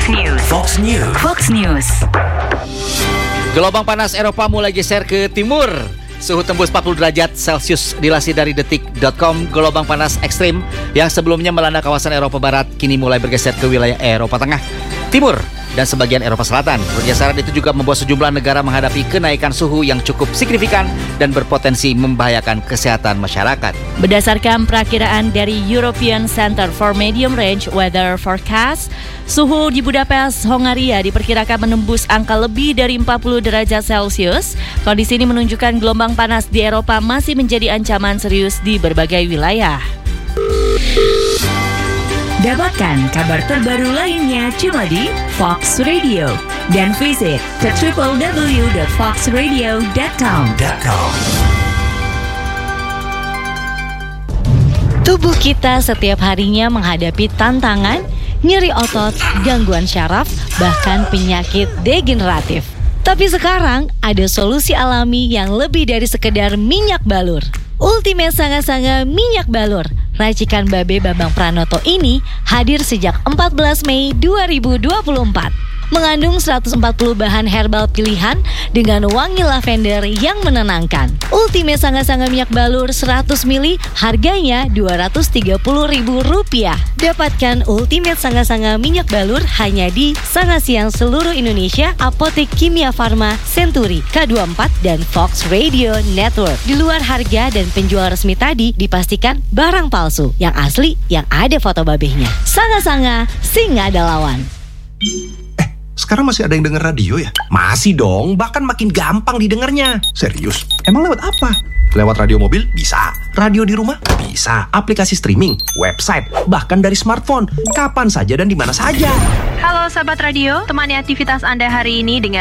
Fox News. Fox News. Fox News. Gelombang panas Eropa mulai geser ke timur. Suhu tembus 40 derajat Celcius. Dilansir dari detik.com, gelombang panas ekstrim yang sebelumnya melanda kawasan Eropa Barat kini mulai bergeser ke wilayah Eropa Tengah, Timur, dan sebagian Eropa Selatan. Pergeseran itu juga membuat sejumlah negara menghadapi kenaikan suhu yang cukup signifikan dan berpotensi membahayakan kesehatan masyarakat. Berdasarkan perakiraan dari European Center for Medium Range Weather Forecast, suhu di Budapest, Hongaria diperkirakan menembus angka lebih dari 40 derajat Celcius. Kondisi ini menunjukkan gelombang panas di Eropa masih menjadi ancaman serius di berbagai wilayah. Dapatkan kabar terbaru lainnya cuma di Fox Radio dan visit ke www.foxradio.com. Tubuh kita setiap harinya menghadapi tantangan, nyeri otot, gangguan syaraf, bahkan penyakit degeneratif. Tapi sekarang ada solusi alami yang lebih dari sekedar minyak balur. Ultimate Sanga-Sanga Minyak Balur racikan Babe Bambang Pranoto ini hadir sejak 14 Mei 2024. Mengandung 140 bahan herbal pilihan dengan wangi lavender yang menenangkan. Ultimate Sanga-Sanga Minyak Balur 100 ml harganya Rp230.000. Dapatkan Ultimate Sanga-Sanga Minyak Balur hanya di Sanga Siang seluruh Indonesia, Apotek Kimia Farma, Century, K24, dan Fox Radio Network. Di luar harga dan penjual resmi tadi dipastikan barang palsu. Yang asli yang ada foto babehnya. Sanga-Sanga, sing ada lawan. Sekarang masih ada yang denger radio ya? Masih dong, bahkan makin gampang didengarnya. Serius? Emang lewat apa? Lewat radio mobil? Bisa. Radio di rumah? Bisa. Aplikasi streaming, website, bahkan dari smartphone. Kapan saja dan di mana saja. Halo sahabat radio, temani aktivitas Anda hari ini dengan